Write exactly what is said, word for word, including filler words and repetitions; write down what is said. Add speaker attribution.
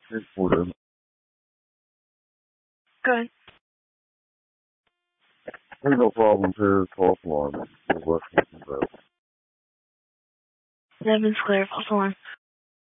Speaker 1: It's for
Speaker 2: Good.
Speaker 1: Hey, no problem. Here, false alarm. We're working from that.
Speaker 2: Seven's clear. False alarm.